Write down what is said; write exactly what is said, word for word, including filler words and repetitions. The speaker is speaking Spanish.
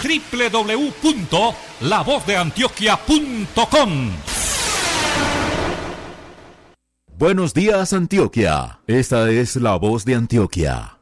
doble u doble u doble u punto la voz de antioquia punto com. Buenos días, Antioquia. Esta es La Voz de Antioquia.